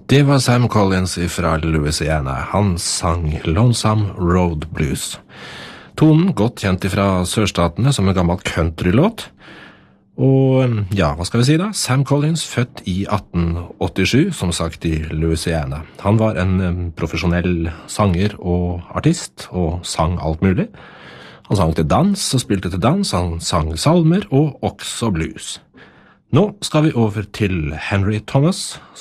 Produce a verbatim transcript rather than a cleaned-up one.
Det var Sam Collins fra Louisiana. Han sang Lonesome Road Blues. Tonen godt kjent fra sørstatene som en gammel countrylåt. Og ja, hva skal vi si da? Sam Collins, født i atten åttisju, som sagt i Louisiana. Han var en profesjonell sanger og artist, og sang alt mulig. Han sang til dans og spilte til dans, han sang salmer og også blues. Nå skal vi over til Henry Thomas,